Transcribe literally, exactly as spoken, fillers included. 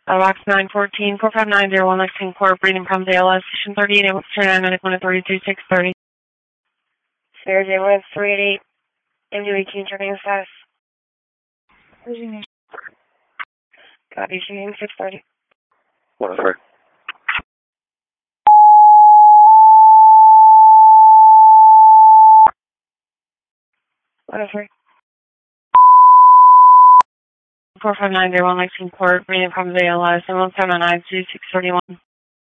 Box nine fourteen, four five nine zero one Lexington Court, Breeding Palms A L S, Station thirty-eight, able to turn nine, medic one thirty-two, six thirty. Spare J one three eight eight, M D eighteen, turning status. Virginia. Copy, shooting six thirty. one oh three. one oh three. four five nine zero one Lexington Court, Breeding Palms A L S, one seven nine two six thirty-one.